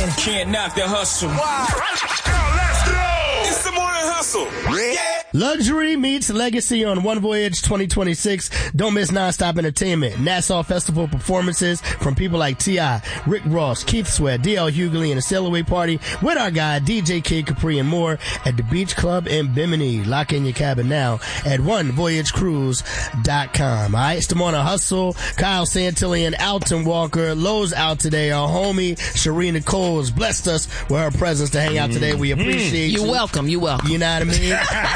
Can't knock the hustle. Wow. Let's go. It's the morning hustle. Yeah. Luxury meets legacy on One Voyage 2026. Don't miss nonstop entertainment. Nassau Festival performances from people like T.I., Rick Ross, Keith Sweat, D.L. Hughley, and a Sail Away party with our guy DJ Kid Capri and more at the Beach Club in Bimini. Lock in your cabin now at onevoyagecruise.com. All right, it's the morning hustle. Kyle Santillan, Alton Walker, Lowe's out today. Our homie Sharina Coles blessed us with her presence to hang out today. We appreciate you. You're welcome. You're welcome. You know what I mean?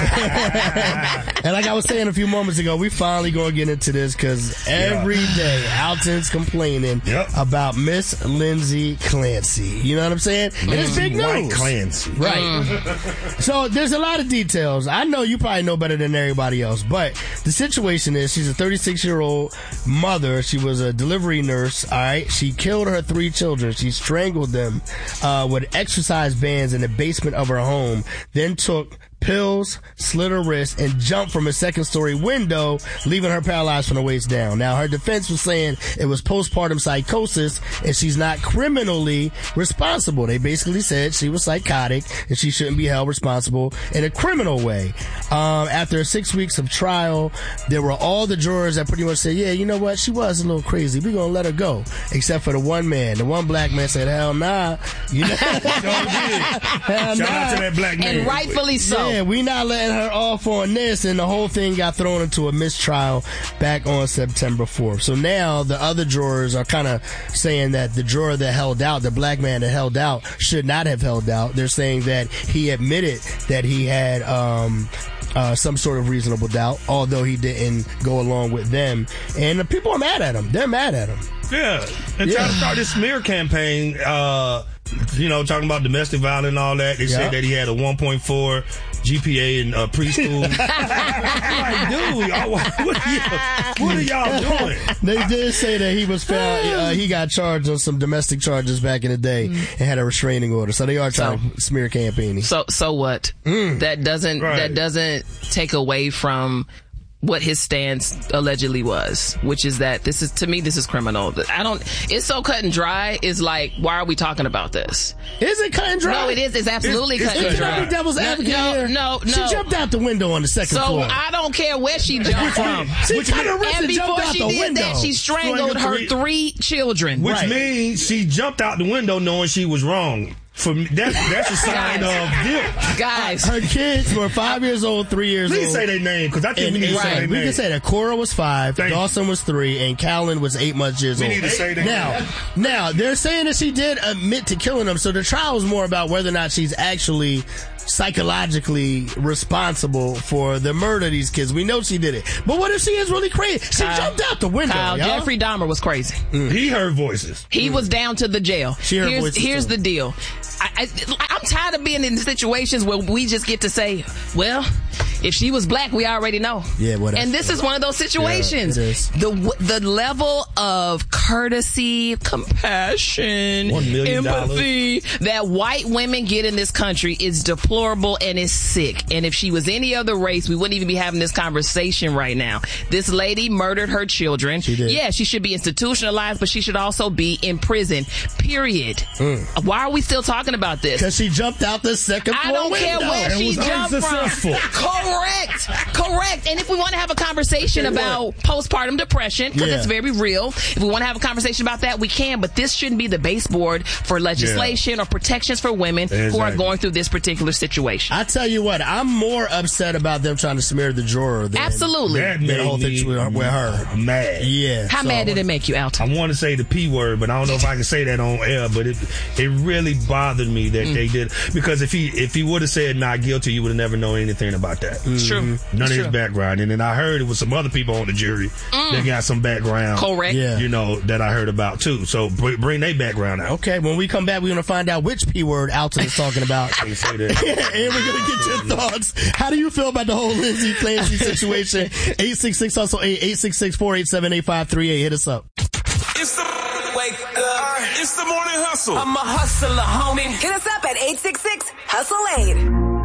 And like I was saying a few moments ago, we finally gonna get into this because every day Alton's complaining about Miss Lindsay Clancy. You know what I'm saying? And it's big news. White Clancy. Right. So there's a lot of details. I know you probably know better than everybody else, but the situation is she's a 36-year-old mother. She was a delivery nurse. All right. She killed her 3 children. She strangled them with exercise bands in the basement of her home, then took pills, slit her wrist, and jumped from a second-story window, leaving her paralyzed from the waist down. Now, her defense was saying it was postpartum psychosis, and she's not criminally responsible. They basically said she was psychotic, and she shouldn't be held responsible in a criminal way. After 6 weeks of trial, there were all the jurors that pretty much said, yeah, you know what, she was a little crazy. We're going to let her go. Except for the one man. The one black man said, hell nah. You know? Shout out to that black man. And rightfully so. Yeah, we not letting her off on this, and the whole thing got thrown into a mistrial back on September 4th. So now the other jurors are kind of saying that the juror that held out, the black man that held out, should not have held out. They're saying that he admitted that he had some sort of reasonable doubt, although he didn't go along with them. And the people are mad at him. They're mad at him. Yeah. And trying to start this smear campaign, talking about domestic violence and all that. They said that he had a 1.4 GPA in preschool. Like, dude, what are y'all doing? They did say that he was found, he got charged on some domestic charges back in the day and had a restraining order. So they are trying to smear campaigning. So what? That doesn't take away from what his stance allegedly was, which is that this is criminal. It's so cut and dry. It's like, why are we talking about this? Is it cut and dry? No, it is. It's absolutely cut and dry. It's devil's advocate here. No. She jumped out the window on the second floor. So I don't care where she jumped from. She cut her wrist and jumped before out she the did window. that, she strangled her 3 children. Which means she jumped out the window knowing she was wrong. For me, that's a sign of guilt. Guys. Her kids were 5 years old, 3 years old. Please say their name, because I think we need to say their name. We can say that Cora was 5, Dawson was 3, and Callan was 8 months old. We need to say their name. Now, they're saying that she did admit to killing them, so the trial is more about whether or not she's actually psychologically responsible for the murder of these kids. We know she did it. But what if she is really crazy? She jumped out the window, Kyle, Jeffrey Dahmer was crazy. He heard voices. He was down to the jail. Here's the deal. I'm tired of being in situations where we just get to say, well, if she was black, we already know. Yeah, whatever. And this is one of those situations. Yeah, it is. The level of courtesy, compassion, empathy that white women get in this country is deplorable and is sick. And if she was any other race, we wouldn't even be having this conversation right now. This lady murdered her children. She did. Yeah, she should be institutionalized, but she should also be in prison. Period. Why are we still talking about this? Because she jumped out the second floor I don't window. care where she jumped from. Correct. And if we want to have a conversation about postpartum depression, because it's very real, if we want to have a conversation about that, we can, but this shouldn't be the baseboard for legislation or protections for women who are going through this particular situation. I tell you what, I'm more upset about them trying to smear the juror than the whole thing with her. I'm mad. Yeah. How mad did it make you, Alton? I want to say the P word, but I don't know if I can say that on air, but it really bothered me that they did, because if he would have said not guilty, you would have never known anything about that. It's true. None of his background. And then I heard it was some other people on the jury that got some background. Correct. Yeah. That I heard about too. So bring their background out. Okay, when we come back, we're going to find out which P word Alton is talking about. I can say that. And we're going to get your thoughts. How do you feel about the whole Lindsay Clancy situation? 866-HUSTLE-8, 866-487-8538. Hit us up. It's the It's the morning hustle. I'm a hustler, homie. Hit us up at 866-HUSTLE-8.